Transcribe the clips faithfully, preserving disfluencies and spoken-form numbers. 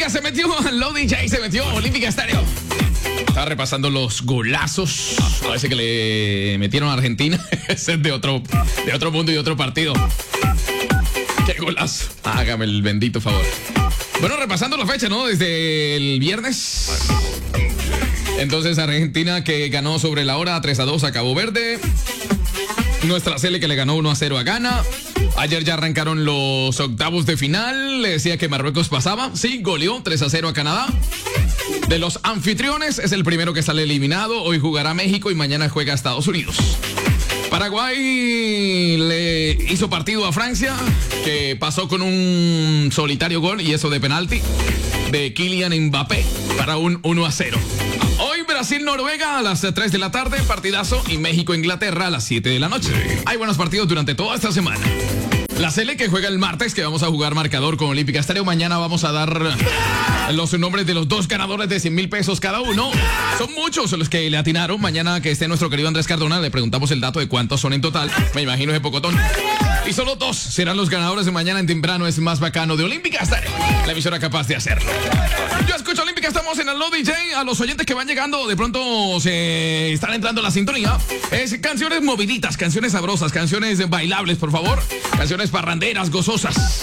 Olímpica se metió, Low D J se metió, Olímpica Estéreo. Estaba repasando los golazos. Parece que le metieron a Argentina. Ese es de otro, de otro mundo y otro partido. ¡Qué golazo! Hágame el bendito favor. Bueno, repasando la fecha, ¿no? Desde el viernes. Entonces, Argentina que ganó sobre la hora tres a dos a Cabo Verde. Nuestra Sele que le ganó uno a cero a Ghana. Ayer ya arrancaron los octavos de final. Le decía que Marruecos pasaba. Sí, goleó tres a cero a Canadá. De los anfitriones es el primero que sale eliminado. Hoy jugará México y mañana juega Estados Unidos. Paraguay le hizo partido a Francia, que pasó con un solitario gol y eso de penalti de Kylian Mbappé para un uno a cero. Hoy Brasil-Noruega a las tres de la tarde, partidazo, y México-Inglaterra a las siete de la noche. Hay buenos partidos durante toda esta semana. La Sele que juega el martes, que vamos a jugar marcador con Olímpica Estéreo. Mañana vamos a dar los nombres de los dos ganadores de cien mil pesos cada uno. Son muchos los que le atinaron. Mañana que esté nuestro querido Andrés Cardona, le preguntamos el dato de cuántos son en total. Me imagino ese pocotón. Y solo dos serán los ganadores de mañana en temprano. Es más bacano de Olímpica Estéreo, la emisora capaz de hacerlo. Yo escucho Olímpica, estamos en el Low D J. A los oyentes que van llegando, de pronto se están entrando a la sintonía. Es canciones moviditas, canciones sabrosas, canciones bailables, por favor. Canciones parranderas, gozosas.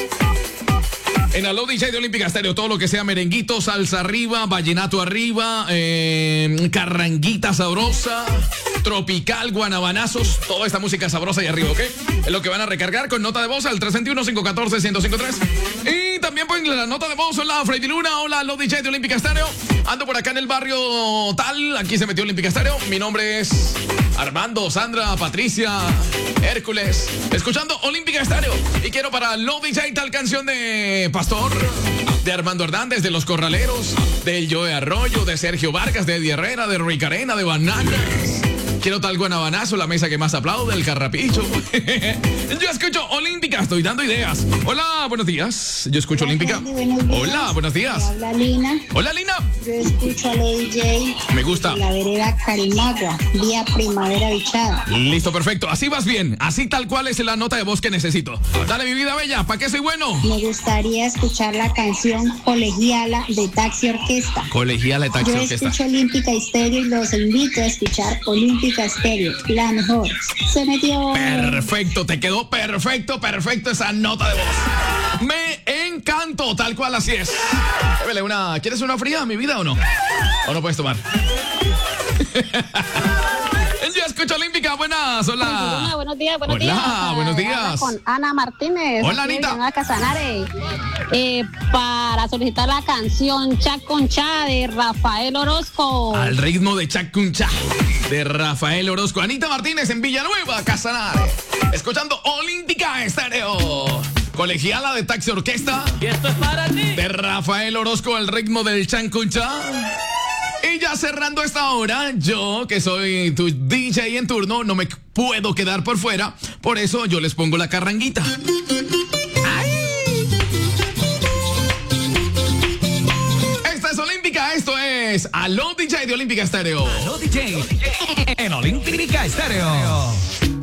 En el Low D J de Olímpica Estéreo, todo lo que sea merenguito, salsa arriba, vallenato arriba, eh, carranguita sabrosa, tropical, guanabanazos, toda esta música sabrosa y arriba, ¿ok? Es lo que van a recargar con nota de voz al tres dos uno, cinco uno cuatro, uno cero cinco tres. Y también pues la nota de voz, hola Freddy Luna, hola Low D J de Olímpica Estéreo. Ando por acá en el barrio tal, aquí se metió Olímpica Estéreo. Mi nombre es Armando, Sandra, Patricia, Hércules, escuchando Olímpica Estéreo. Y quiero para Low D J tal canción de Pastor, de Armando Hernández, de Los Corraleros, del Joe Arroyo, de Sergio Vargas, de Eddie Herrera, de Rick Arena, de Bananas. Quiero tal guanabanazo, la mesa que más aplaude, el carrapicho. Yo escucho Olímpica, estoy dando ideas. Hola, buenos días. Yo escucho Hola, Olímpica. Randy, buenos días. Hola, buenos días. Hola, Lina. Hola, Lina. Yo escucho a Low D J. Me gusta. De la vereda Carimagua, vía Primavera Bichada. Listo, perfecto. Así vas bien. Así tal cual es la nota de voz que necesito. Dale, mi vida bella. ¿Para qué soy bueno? Me gustaría escuchar la canción Colegiala de Taxi Orquesta. Colegiala de Taxi Yo Orquesta. escucho Olímpica Estéreo y los invito a escuchar Olímpica Estéreo, la mejor. Se metió. Perfecto, te quedó perfecto, perfecto esa nota de voz. Me encantó, tal cual así es. Débele una, ¿quieres una fría, mi vida, o no? ¿O no puedes tomar? Yo escucho Olímpica, buenas, hola. Hola, buenos días, buenos Hola, días. buenos Eh, días. habla con Ana Martínez. Hola, aquí de Anita. Villanueva Casanare, eh, para solicitar la canción Cha con Cha de Rafael Orozco. Al ritmo de Chacuncha de Rafael Orozco. Anita Martínez en Villanueva, Casanare. Escuchando Olímpica Estéreo. Colegiala de Taxi Orquesta. Y esto es para ti. De Rafael Orozco al ritmo del Chancuncha. Y ya cerrando esta hora, yo que soy tu D J en turno, no me puedo quedar por fuera. Por eso yo les pongo la carranguita. ¡Ay! Esta es Olímpica, esto es Aló D J de Olímpica Estéreo. Aló D J en Olímpica Estéreo.